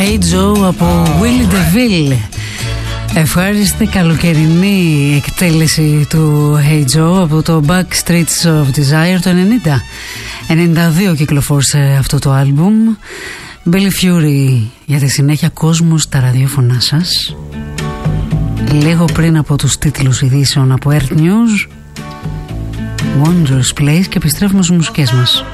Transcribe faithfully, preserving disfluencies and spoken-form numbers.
Hey Joe από Willie DeVille. Ευχάριστη καλοκαιρινή εκτέλεση του Hey Joe από το Backstreets of Desire το ενενήντα. ενενήντα δύο κυκλοφόρησε αυτό το άλμπουμ. Billy Fury για τη συνέχεια κόσμο στα ραδιόφωνά σας. Λίγο πριν από τους τίτλους ειδήσεων από Earth News, Wondrous Place, και επιστρέφουμε στις μουσικές μας.